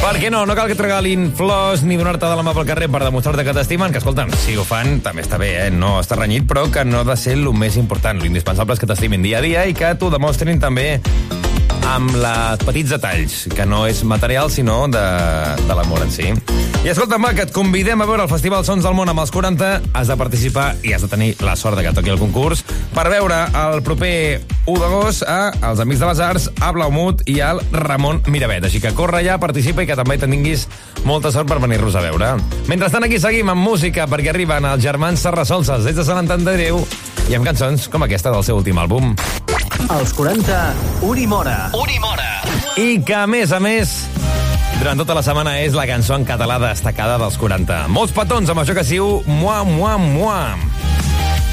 Perquè no cal que et regalin flors ni donar-te de la mà pel carrer per demostrar-te que t'estimen, que escolta'm, si ho fan també està bé, no està renyit, però que no ha de ser el més important. L'indispensable és que t'estimin dia a dia i que t'ho demostrin també amb els petits detalls, que no és material, sinó de l'amor en si. I escolta'm, va, que et convidem a veure el Festival Sons del Món amb els 40. Has de participar i has de tenir la sort de que toqui el concurs per veure el proper 1 d'agost a Els Amics de les Arts, a Blaumut i al Ramon Miravet. Així que corre ja, participa i que també tinguis molta sort per venir-los a veure. Mentrestant, aquí seguim amb música, perquè arriben els germans Serrasolses des de Sant Andreu i amb cançons com aquesta del seu últim àlbum. Als 40, Unimora. I que, a més, durant tota la setmana és la cançó en català destacada dels 40. Molts petons amb això que siu Mua, Mua, Mua.